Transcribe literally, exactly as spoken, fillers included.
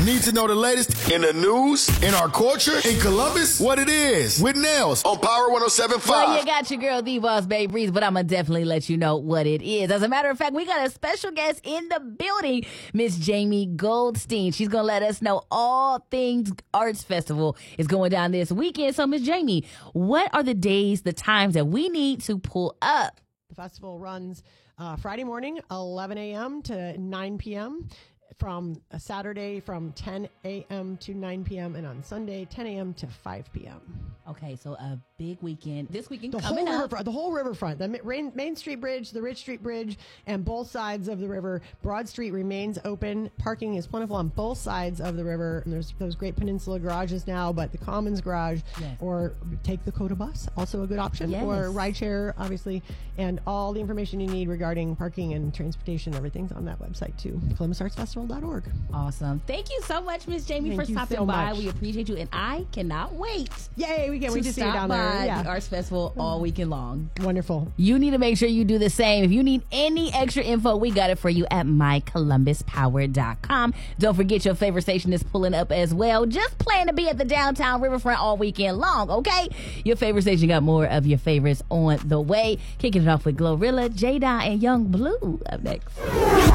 Need to know the latest in the news, in our culture, in Columbus? What it is with Nels on Power one oh seven point five. Well, you got your girl, the boss, Babe Breeze, but I'm going to definitely let you know what it is. As a matter of fact, we got a special guest in the building, Miss Jamie Goldstein. She's going to let us know all things Arts Festival is going down this weekend. So, Miss Jamie, what are the days, the times that we need to pull up? The festival runs uh, Friday morning, eleven a.m. to nine p.m., from a Saturday from ten a.m. to nine p.m. and on Sunday ten a.m. to five p.m. Okay, so a big weekend. This weekend the coming whole up. Riverfront, the whole riverfront, the Main, Main Street Bridge, the Rich Street Bridge, and both sides of the river. Broad Street remains open. Parking is plentiful on both sides of the river. And there's those great Peninsula garages now, but the Commons garage, yes. or take the Coda bus, also a good option, yes. or rideshare, obviously. And all the information you need regarding parking and transportation, everything's on that website too, columbus arts festival dot org. Awesome. Thank you so much, Miss Jamie, Thank for you stopping so by. much. We appreciate you, and I cannot wait. Yay, we can't wait to see you stop down by there. Yeah. the Arts Festival all weekend long. Wonderful. You need to make sure you do the same. If you need any extra info, we got it for you at my columbus power dot com. Don't forget your favorite station is pulling up as well. Just plan to be at the downtown riverfront all weekend long, okay? Your favorite station got more of your favorites on the way. Kicking it off with Glorilla, J-Dot, and Young Blue up next.